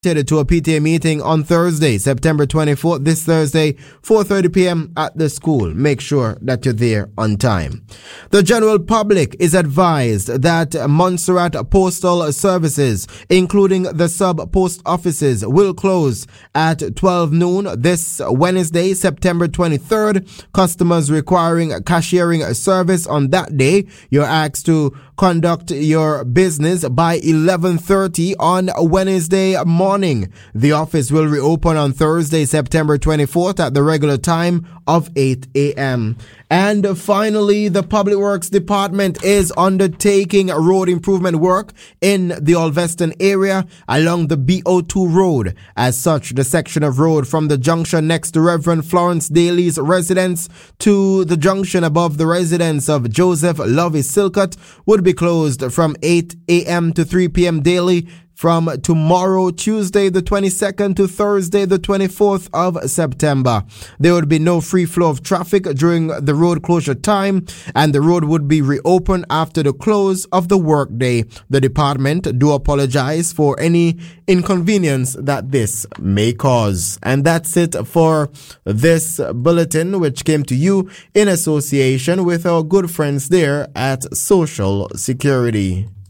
to a PTA meeting on Thursday, September 24th, this Thursday, 4:30 p.m. at the school. Make sure that you're there on time. The general public is advised that Montserrat Postal Services, including the sub-post offices, will close at 12 noon this Wednesday, September 23rd. Customers requiring cashiering service on that day, you're asked to conduct your business by 11:30 on Wednesday morning. The office will reopen on Thursday, September 24th at the regular time of 8 a.m. And finally, the Public Works Department is undertaking road improvement work in the Alveston area along the BO2 road. As such, the section of road from the junction next to Reverend Florence Daly's residence to the junction above the residence of Joseph Lovey Silcott would be closed from 8 a.m. to 3 p.m. daily from tomorrow, Tuesday the 22nd to Thursday the 24th of September. There would be no free flow of traffic during the road closure time, and the road would be reopened after the close of the workday. The department do apologize for any inconvenience that this may cause. And that's it for this bulletin, which came to you in association with our good friends there at Social Security.